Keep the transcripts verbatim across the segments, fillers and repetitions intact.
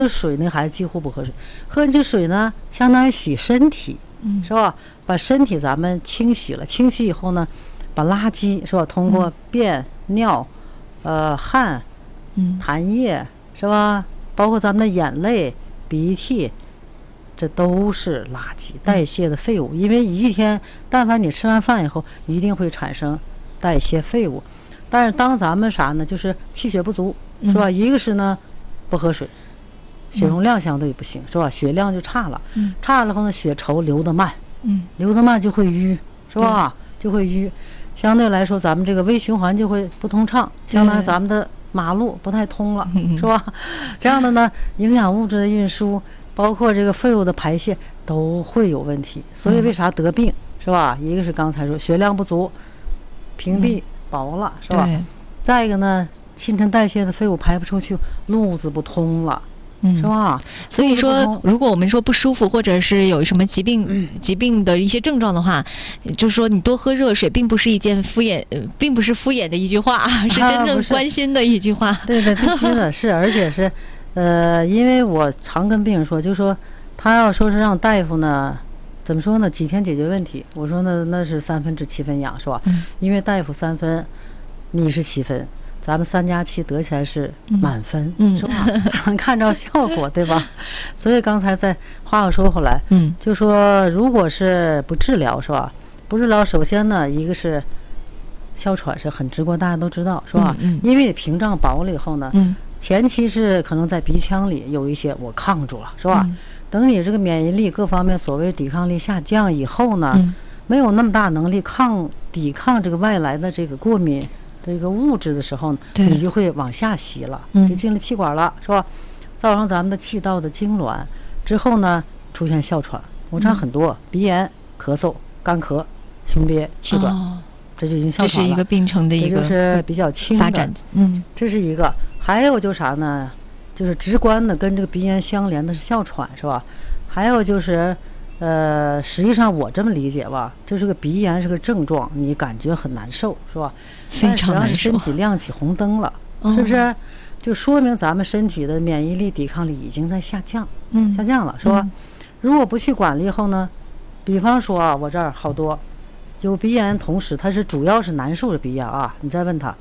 水那孩子几乎不喝水，喝进去水呢，相当于洗身体， 嗯， 是吧？把身体咱们清洗了，清洗以后呢，把垃圾是吧？通过便、尿、呃汗、 嗯， 痰液是吧？包括咱们的眼泪、鼻涕，这都是垃圾代谢的废物。因为一天，但凡你吃完饭以后，一定会产生代谢废物。但是当咱们啥呢？就是气血不足，是吧？一个是呢，不喝水。血容量相对不行，是吧？血量就差了， 嗯， 差了后呢，血稠流得慢， 嗯， 流得慢就会淤，是吧？就会淤，相对来说，咱们这个微循环就会不通畅，相当于咱们的马路不太通了，是吧？这样的呢，营养物质的运输，包括这个废物的排泄都会有问题。所以为啥得病，是吧？一个是刚才说血量不足，屏蔽薄了，是吧？再一个呢，新陈代谢的废物排不出去，路子不通了。 嗯， 是吧？ 所以说，如果我们说不舒服，或者是有什么疾病、嗯、疾病的一些症状的话，就是说你多喝热水，并不是一件敷衍，呃、并不是敷衍的一句话，是真正关心的一句话。 啊、对对，必须的是，而且是，呃，因为我常跟病人说，就说他要说是让大夫呢，怎么说呢？几天解决问题？我说呢，那是三分治七分养，是吧？ 嗯、 因为大夫三分，你是七分。咱们三加七得起来是满分， 嗯、 是吧？咱们看着效果，对吧？所以刚才再话又说回来， 嗯， 就说如果是不治疗，是吧？不治疗，首先呢，一个是哮喘是很直观，大家都知道，是吧？ 嗯嗯、 因为你屏障薄了以后呢， 嗯， 前期是可能在鼻腔里有一些我抗住了，是吧？ 嗯、 等你这个免疫力各方面所谓抵抗力下降以后呢， 嗯、 没有那么大能力抗抵抗这个外来的这个过敏。这个物质的时候，你就会往下吸了，就进了气管了，是吧？造成咱们的气道的痉挛之后呢，出现哮喘。我这很多、嗯、鼻炎、咳嗽、干咳、胸憋、气短，哦、这就已经哮喘了。 这是一个病程的一个就是比较轻的发展。嗯， 这是一个。还有就是啥呢？就是直观的跟这个鼻炎相连的是哮喘，是吧？还有就是。呃，实际上我这么理解吧，就是个鼻炎是个症状，你感觉很难受，是吧？ 非常难受。 身体亮起红灯了， 哦、 是不是？就说明咱们身体的免疫力、抵抗力已经在下降， 嗯， 下降了，是吧？ 嗯、 如果不去管了以后呢，比方说啊，我这儿好多有鼻炎，同时他是主要是难受的鼻炎啊，你再问他，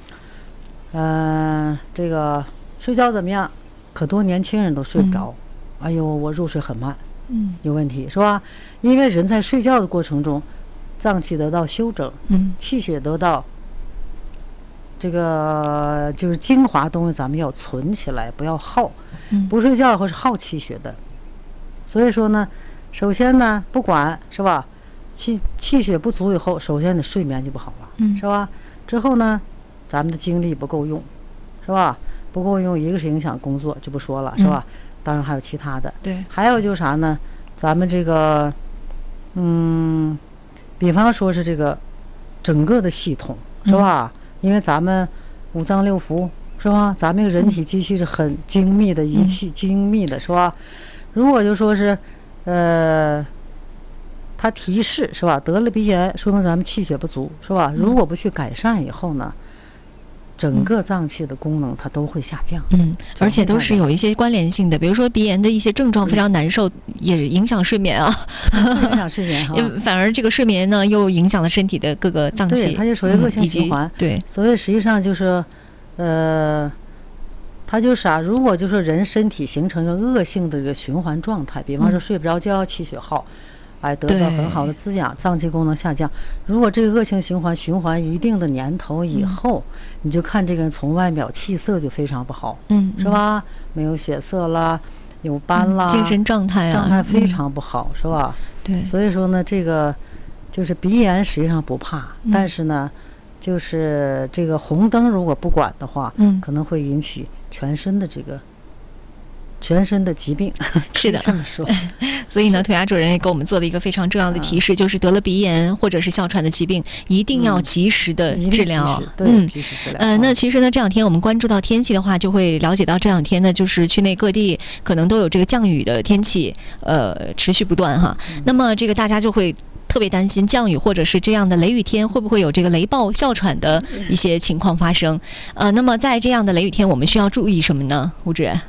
嗯、呃，这个睡觉怎么样？可多年轻人都睡不着，嗯、哎呦，我入睡很慢。 嗯， 有问题是吧？因为人在睡觉的过程中，脏器得到休整， 嗯， 气血得到这个就是精华东西，咱们要存起来，不要耗。 嗯， 不睡觉会是耗气血的。所以说呢，首先呢，不管是吧，气气血不足以后，首先你睡眠就不好了， 嗯， 是吧？之后呢，咱们的精力不够用，是吧？不够用，一个是影响工作，就不说了，是吧？嗯，当然还有其他的， 对， 还有就是啥呢？咱们这个，嗯，比方说是这个整个的系统，是吧？嗯、因为咱们五脏六腑，是吧？咱们人体机器是很精密的仪器，嗯、精密的，是吧？如果就说是，呃，它提示是吧？得了鼻炎，说明咱们气血不足，是吧？如果不去改善以后呢？整个脏器的功能它都会下降， 嗯，而且都是有一些关联性的，比如说鼻炎的一些症状非常难受，嗯、也影响睡眠啊， 影响睡眠哈， 反而这个睡眠呢又影响了身体的各个脏器， 对，它就属于恶性循环， 嗯、对， 所以实际上就是，呃，它就是啥？如果就说人身体形成一个恶性的一个循环状态，比方说睡不着觉，气血耗。哎，得到很好的滋养，脏器功能下降。如果这个恶性循环循环一定的年头以后，嗯、你就看这个人从外表气色就非常不好， 嗯， 是吧？没有血色啦，有斑啦， 嗯、精神状态啊， 状态非常不好，嗯、是吧？ 对。 所以说呢，这个就是鼻炎实际上不怕， 嗯、 但是呢，就是这个红灯如果不管的话， 嗯， 可能会引起全身的这个。全身的疾病是的， 这么说。 所以呢，腿牙主任也给我们做了一个非常重要的提示，就是得了鼻炎或者是哮喘的疾病，一定要及时的治疗。 嗯，及时治疗。 呃，那其实呢，这两天我们关注到天气的话，就会了解到这两天呢，就是区内各地可能都有这个降雨的天气，呃，持续不断哈。 嗯、 那么这个大家就会特别担心降雨或者是这样的雷雨天会不会有这个雷暴、哮喘的一些情况发生。呃，那么在这样的雷雨天，我们需要注意什么呢？吴主任？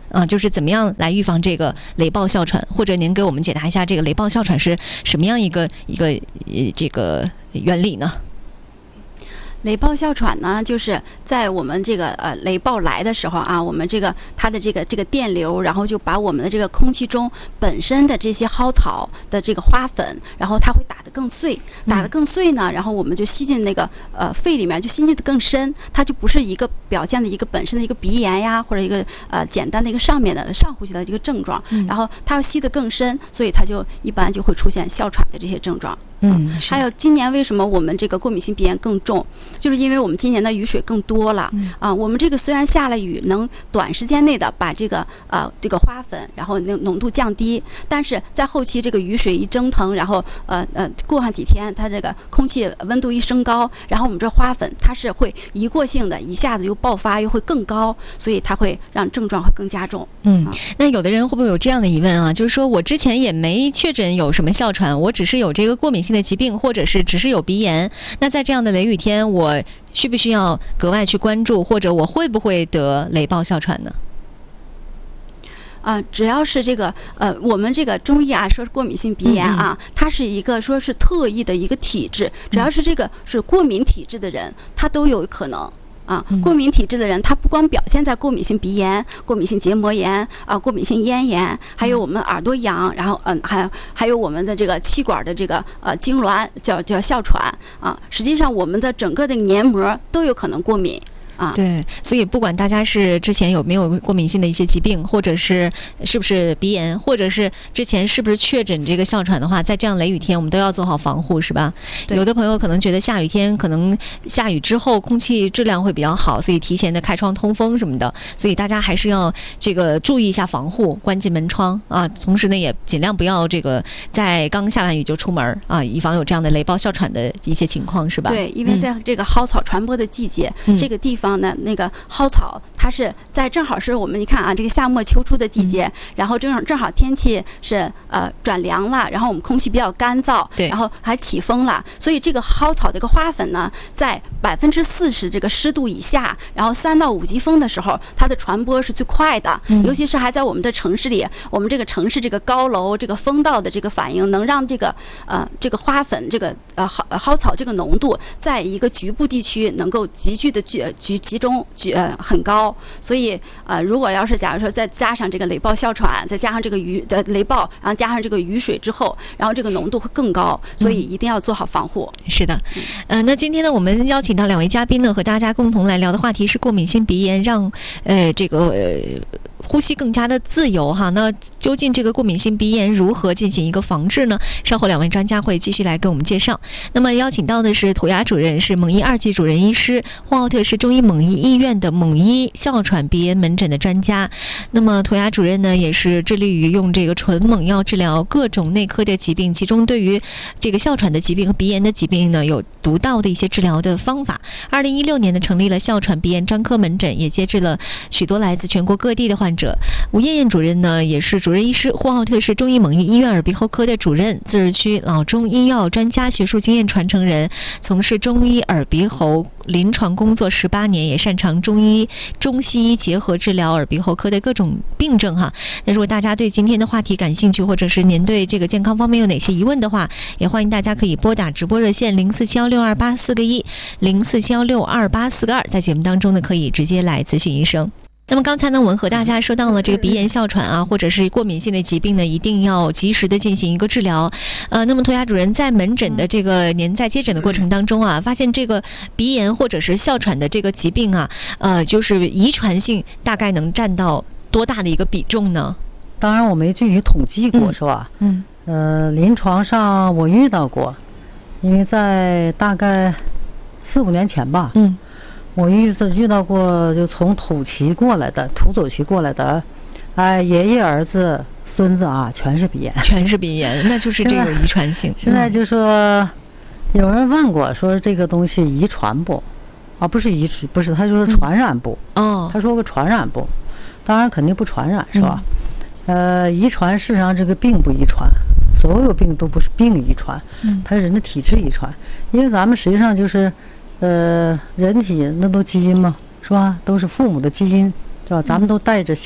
啊，就是怎么样来预防这个雷暴哮喘，或者您给我们解答一下这个雷暴哮喘是什么样一个一个呃这个原理呢？ 雷暴哮喘呢，就是在我们这个呃雷暴来的时候啊，我们这个它的这个这个电流，然后就把我们的这个空气中本身的这些蒿草的这个花粉，然后它会打得更碎，打得更碎呢，然后我们就吸进那个呃肺里面，就吸进的更深，它就不是一个表现的一个本身的一个鼻炎呀，或者一个呃简单的一个上面的上呼吸的一个症状，然后它要吸得更深，所以它就一般就会出现哮喘的这些症状。 嗯， 还有今年为什么我们这个过敏性鼻炎更重，就是因为我们今年的雨水更多了、嗯、啊。我们这个虽然下了雨，能短时间内的把这个呃这个花粉然后那浓度降低，但是在后期这个雨水一蒸腾，然后呃呃过上几天，它这个空气温度一升高，然后我们这花粉它是会一过性的，一下子又爆发，又会更高，所以它会让症状会更加重。 嗯，那有的人会不会有这样的疑问啊？就是说我之前也没确诊有什么哮喘，我只是有这个过敏性的疾病，或者是只是有鼻炎，那在这样的雷雨天，我需不需要格外去关注，或者我会不会得雷暴哮喘呢？ 呃，只要是这个呃，我们这个中医啊，说是过敏性鼻炎啊，嗯嗯它是一个说是特异的一个体质，只要是这个是过敏体质的人，他都有可能。啊，过敏体质的人，他不光表现在过敏性鼻炎、过敏性结膜炎啊、过敏性咽炎，还有我们耳朵痒，然后嗯，还还有我们的这个气管的这个呃痉挛，叫叫哮喘啊。实际上，我们的整个的黏膜都有可能过敏。啊， 对，所以不管大家是之前有没有过敏性的一些疾病，或者是是不是鼻炎，或者是之前是不是确诊这个哮喘的话，在这样雷雨天，我们都要做好防护，是吧？有的朋友可能觉得下雨天可能下雨之后空气质量会比较好，所以提前的开窗通风什么的，所以大家还是要这个注意一下防护，关紧门窗啊。同时呢，也尽量不要这个在刚下完雨就出门啊，以防有这样的雷暴哮喘的一些情况，是吧？ 对，因为在这个蒿草传播的季节，嗯、这个地方。呢，那个蒿草，它是在正好是我们你看啊，这个夏末秋初的季节，嗯、然后正好正好天气是呃转凉了，然后我们空气比较干燥， 对， 然后还起风了，所以这个蒿草这个花粉呢，在百分之四十这个湿度以下，然后三到五级风的时候，它的传播是最快的，嗯、尤其是还在我们的城市里，我们这个城市这个高楼这个风道的这个反应，能让这个呃这个花粉这个呃蒿蒿草这个浓度，在一个局部地区能够急剧的聚聚。集中呃很高，所以呃如果要是假如说再加上这个雷暴哮喘，再加上这个雨的雷暴，然后加上这个雨水之后，然后这个浓度会更高，所以一定要做好防护。 嗯、是的，呃，那今天呢，我们邀请到两位嘉宾呢，和大家共同来聊的话题是过敏性鼻炎，让呃这个。呃呼吸更加的自由哈，那究竟这个过敏性鼻炎如何进行一个防治呢？稍后两位专家会继续来给我们介绍。那么邀请到的是涂鸦主任，是蒙医二级主任医师，呼和浩特市中医蒙医医院的蒙医哮喘鼻炎门诊的专家。那么涂鸦主任呢，也是致力于用这个纯蒙药治疗各种内科的疾病，其中对于这个哮喘的疾病和鼻炎的疾病呢，有独到的一些治疗的方法。二零一六年呢，成立了哮喘鼻炎专科门诊，也接治了许多来自全国各地的患者。吴艳艳主任呢，也是主任医师，呼和浩特市中医蒙医医院耳鼻喉科的主任，自治区老中医药专家，学术经验传承人，从事中医耳鼻喉临床工作十八年，也擅长中医中西医结合治疗耳鼻喉科的各种病症哈。那如果大家对今天的话题感兴趣，或者是您对这个健康方面有哪些疑问的话，也欢迎大家可以拨打直播热线零四七幺六二八四个一零四七幺六二八四个二，在节目当中呢可以直接来咨询医生。那么刚才呢，我们和大家说到了这个鼻炎、哮喘啊，或者是过敏性的疾病呢，一定要及时的进行一个治疗。呃，那么涂鸦主任在门诊的这个您在接诊的过程当中啊，发现这个鼻炎或者是哮喘的这个疾病啊，呃，就是遗传性大概能占到多大的一个比重呢？ 当然我没具体统计过， 嗯、 是吧？ 嗯。 呃，临床上我遇到过，因为在大概四五年前吧。 嗯。 我遇遇到过，就从土旗过来的，土左旗过来的，哎，爷爷、儿子、孙子啊，全是鼻炎， 全是鼻炎，那就是这个遗传性。 现在就说，有人问过，说这个东西遗传不？啊，不是遗传，不是，他就是传染不？ 嗯、哦， 他说个传染不？当然肯定不传染，是吧？嗯、呃，遗传事实上这个病不遗传，所有病都不是病遗传，它是人的体质遗传，因为咱们实际上就是。呃，人体那都基因嘛，是吧？都是父母的基因，是吧？咱们都带着